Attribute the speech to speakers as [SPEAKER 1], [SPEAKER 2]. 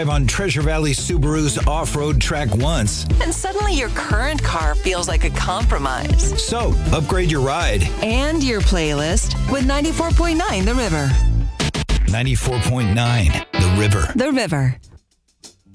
[SPEAKER 1] On Treasure Valley Subaru's off-road track once.
[SPEAKER 2] And suddenly your current car feels like a compromise.
[SPEAKER 1] So, upgrade your ride.
[SPEAKER 2] And your playlist with 94.9 The River.
[SPEAKER 1] 94.9 The River.
[SPEAKER 2] The River.